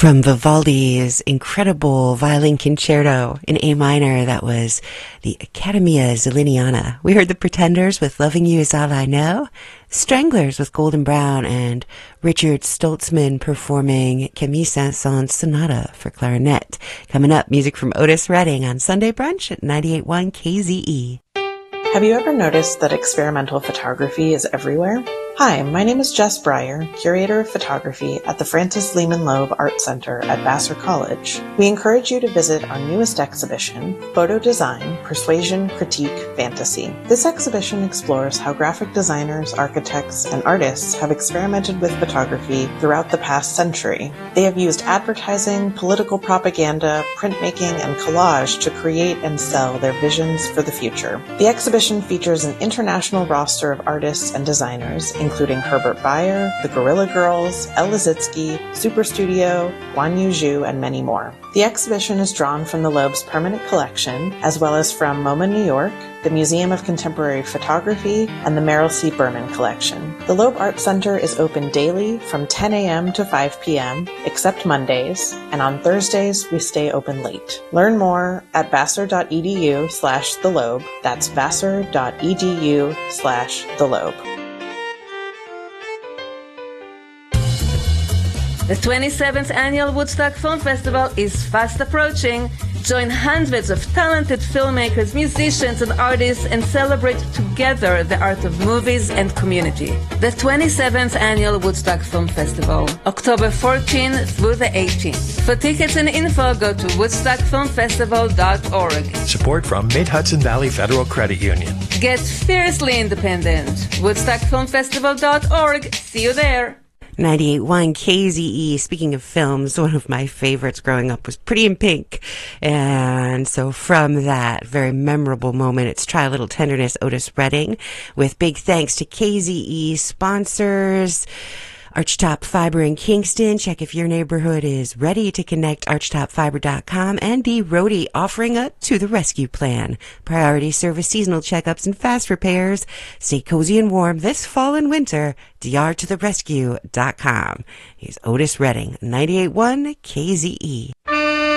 From Vivaldi's incredible violin concerto in A minor, that was the Accademia Ziliniana. We heard the Pretenders with Loving You Is All I Know, Stranglers with Golden Brown, and Richard Stoltzman performing Camille Saint-Saëns' Sonata for clarinet. Coming up, music from Otis Redding on Sunday Brunch at 98.1 KZE. Have you ever noticed that experimental photography is everywhere? Hi, my name is Jess Breyer, Curator of Photography at the Francis Lehman Loeb Art Center at Vassar College. We encourage you to visit our newest exhibition, Photo Design, Persuasion, Critique, Fantasy. This exhibition explores how graphic designers, architects, and artists have experimented with photography throughout the past century. They have used advertising, political propaganda, printmaking, and collage to create and sell their visions for the future. The exhibition features an international roster of artists and designers, including Herbert Bayer, the Guerrilla Girls, El Lissitzky, Super Studio, Guan Yu Zhu, and many more. The exhibition is drawn from the Loeb's permanent collection, as well as from MoMA New York, the Museum of Contemporary Photography, and the Merrill C. Berman Collection. The Loeb Art Center is open daily from 10 a.m. to 5 p.m., except Mondays, and on Thursdays we stay open late. Learn more at vassar.edu/theloeb. That's vassar.edu/theloeb. The 27th Annual Woodstock Film Festival is fast approaching. Join hundreds of talented filmmakers, musicians, and artists and celebrate together the art of movies and community. The 27th Annual Woodstock Film Festival, October 14th through the 18th. For tickets and info, go to woodstockfilmfestival.org. Support from Mid-Hudson Valley Federal Credit Union. Get fiercely independent. woodstockfilmfestival.org. See you there. 98.1 KZE. Speaking of films, one of my favorites growing up was Pretty in Pink. And so from that very memorable moment, it's Try a Little Tenderness, Otis Redding, with big thanks to KZE sponsors. Archtop Fiber in Kingston. Check if your neighborhood is ready to connect. ArchtopFiber.com. And D. Rohde offering a To the Rescue plan. Priority service, seasonal checkups, and fast repairs. Stay cozy and warm this fall and winter. drtotherescue.com. Here's Otis Redding, 98.1 KZE.